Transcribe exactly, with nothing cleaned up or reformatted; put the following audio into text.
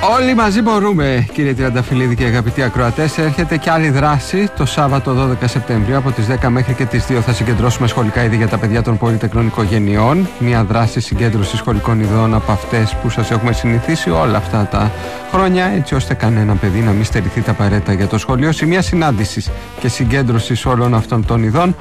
Όλοι μαζί μπορούμε, κύριε Τριανταφυλλίδη και αγαπητοί ακροατές. Έρχεται και άλλη δράση το Σάββατο δώδεκα Σεπτεμβρίου από τις δέκα μέχρι και τις δύο. Θα συγκεντρώσουμε σχολικά είδη για τα παιδιά των πολυτεχνών οικογενειών. Μια δράση συγκέντρωση σχολικών ειδών από αυτές που σας έχουμε συνηθίσει όλα αυτά τα χρόνια, έτσι ώστε κανένα παιδί να μην στερηθεί τα απαραίτητα για το σχολείο. Σημεία συνάντησης και συγκέντρωσης όλων αυτών των ειδών